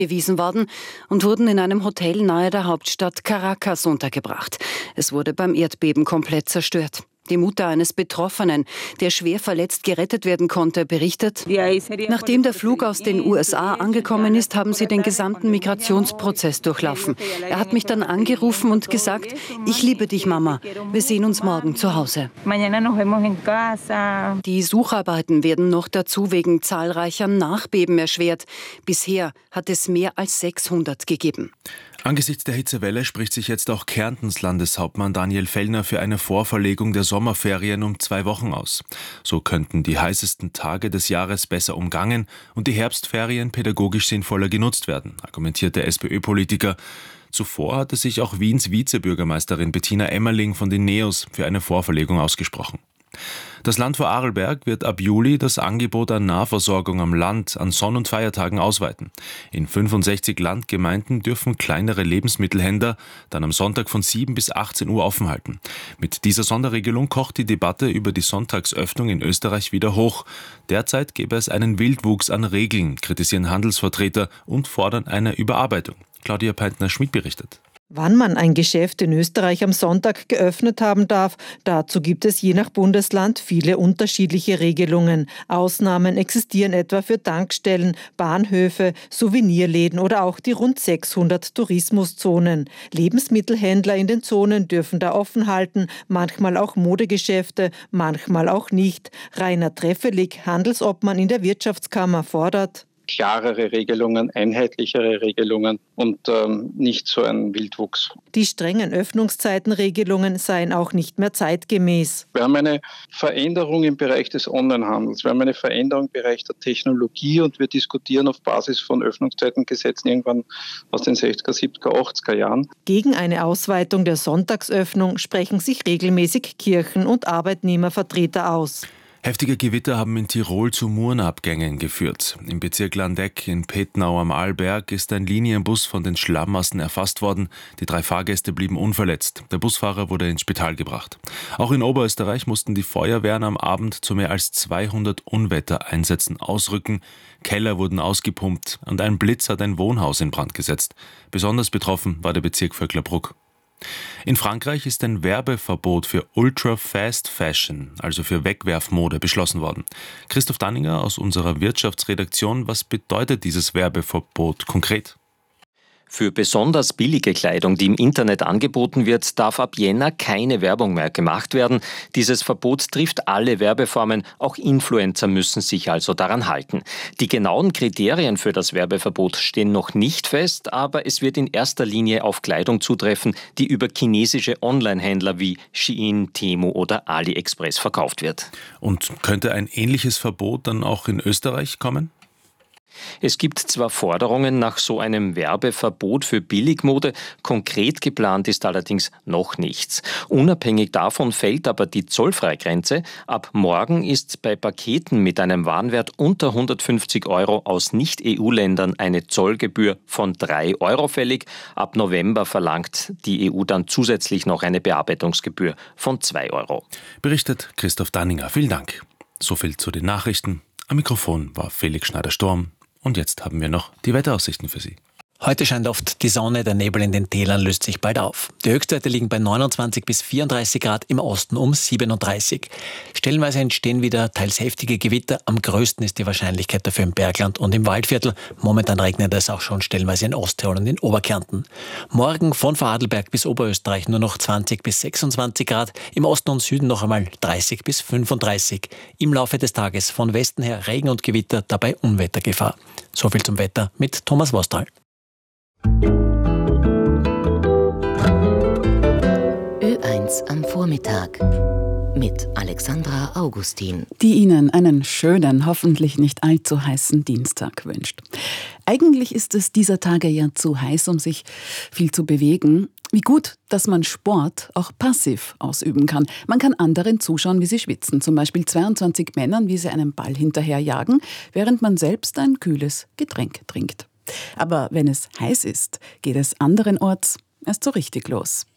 gewiesen worden und wurden in einem Hotel nahe der Hauptstadt Caracas untergebracht. Es wurde beim Erdbeben komplett zerstört. Die Mutter eines Betroffenen, der schwer verletzt gerettet werden konnte, berichtet: Nachdem der Flug aus den USA angekommen ist, haben sie den gesamten Migrationsprozess durchlaufen. Er hat mich dann angerufen und gesagt: Ich liebe dich, Mama. Wir sehen uns morgen zu Hause. Die Sucharbeiten werden noch dazu wegen zahlreicher Nachbeben erschwert. Bisher hat es mehr als 600 gegeben. Angesichts der Hitzewelle spricht sich jetzt auch Kärntens Landeshauptmann Daniel Fellner für eine Vorverlegung der Sommerferien um 2 Wochen aus. So könnten die heißesten Tage des Jahres besser umgangen und die Herbstferien pädagogisch sinnvoller genutzt werden, argumentiert der SPÖ-Politiker. Zuvor hatte sich auch Wiens Vizebürgermeisterin Bettina Emmerling von den NEOS für eine Vorverlegung ausgesprochen. Das Land Vorarlberg wird ab Juli das Angebot an Nahversorgung am Land an Sonn- und Feiertagen ausweiten. In 65 Landgemeinden dürfen kleinere Lebensmittelhändler dann am Sonntag von 7 bis 18 Uhr offen halten. Mit dieser Sonderregelung kocht die Debatte über die Sonntagsöffnung in Österreich wieder hoch. Derzeit gäbe es einen Wildwuchs an Regeln, kritisieren Handelsvertreter und fordern eine Überarbeitung. Claudia Peintner-Schmidt berichtet. Wann man ein Geschäft in Österreich am Sonntag geöffnet haben darf, dazu gibt es je nach Bundesland viele unterschiedliche Regelungen. Ausnahmen existieren etwa für Tankstellen, Bahnhöfe, Souvenirläden oder auch die rund 600 Tourismuszonen. Lebensmittelhändler in den Zonen dürfen da offen halten, manchmal auch Modegeschäfte, manchmal auch nicht. Rainer Treffelig, Handelsobmann in der Wirtschaftskammer, fordert: Klarere Regelungen, einheitlichere Regelungen und nicht so ein Wildwuchs. Die strengen Öffnungszeitenregelungen seien auch nicht mehr zeitgemäß. Wir haben eine Veränderung im Bereich des Onlinehandels, wir haben eine Veränderung im Bereich der Technologie und wir diskutieren auf Basis von Öffnungszeitengesetzen irgendwann aus den 60er, 70er, 80er Jahren. Gegen eine Ausweitung der Sonntagsöffnung sprechen sich regelmäßig Kirchen- und Arbeitnehmervertreter aus. Heftige Gewitter haben in Tirol zu Murenabgängen geführt. Im Bezirk Landeck in Petnau am Arlberg ist ein Linienbus von den Schlammmassen erfasst worden. Die 3 Fahrgäste blieben unverletzt. Der Busfahrer wurde ins Spital gebracht. Auch in Oberösterreich mussten die Feuerwehren am Abend zu mehr als 200 Unwettereinsätzen ausrücken. Keller wurden ausgepumpt und ein Blitz hat ein Wohnhaus in Brand gesetzt. Besonders betroffen war der Bezirk Vöcklerbruck. In Frankreich ist ein Werbeverbot für Ultra-Fast Fashion, also für Wegwerfmode, beschlossen worden. Christoph Danninger aus unserer Wirtschaftsredaktion, was bedeutet dieses Werbeverbot konkret? Für besonders billige Kleidung, die im Internet angeboten wird, darf ab Jänner keine Werbung mehr gemacht werden. Dieses Verbot trifft alle Werbeformen, auch Influencer müssen sich also daran halten. Die genauen Kriterien für das Werbeverbot stehen noch nicht fest, aber es wird in erster Linie auf Kleidung zutreffen, die über chinesische Online-Händler wie Shein, Temu oder AliExpress verkauft wird. Und könnte ein ähnliches Verbot dann auch in Österreich kommen? Es gibt zwar Forderungen nach so einem Werbeverbot für Billigmode, konkret geplant ist allerdings noch nichts. Unabhängig davon fällt aber die Zollfreigrenze. Ab morgen ist bei Paketen mit einem Warenwert unter 150 € aus Nicht-EU-Ländern eine Zollgebühr von 3 € fällig. Ab November verlangt die EU dann zusätzlich noch eine Bearbeitungsgebühr von 2 €. Berichtet Christoph Danninger. Vielen Dank. So viel zu den Nachrichten. Am Mikrofon war Felix Schneider-Sturm. Und jetzt haben wir noch die Wetteraussichten für Sie. Heute scheint oft die Sonne, der Nebel in den Tälern löst sich bald auf. Die Höchstwerte liegen bei 29 bis 34 Grad, im Osten um 37. Stellenweise entstehen wieder teils heftige Gewitter. Am größten ist die Wahrscheinlichkeit dafür im Bergland und im Waldviertel. Momentan regnet es auch schon stellenweise in Osttirol und in Oberkärnten. Morgen von Vorarlberg bis Oberösterreich nur noch 20 bis 26 Grad, im Osten und Süden noch einmal 30 bis 35. Im Laufe des Tages von Westen her Regen und Gewitter, dabei Unwettergefahr. So viel zum Wetter mit Thomas Wostal. Ö1 am Vormittag mit Alexandra Augustin. Die Ihnen einen schönen, hoffentlich nicht allzu heißen Dienstag wünscht. Eigentlich ist es dieser Tage ja zu heiß, um sich viel zu bewegen. Wie gut, dass man Sport auch passiv ausüben kann. Man kann anderen zuschauen, wie sie schwitzen. Zum Beispiel 22 Männern, wie sie einen Ball hinterherjagen, während man selbst ein kühles Getränk trinkt. Aber wenn es heiß ist, geht es anderenorts erst so richtig los.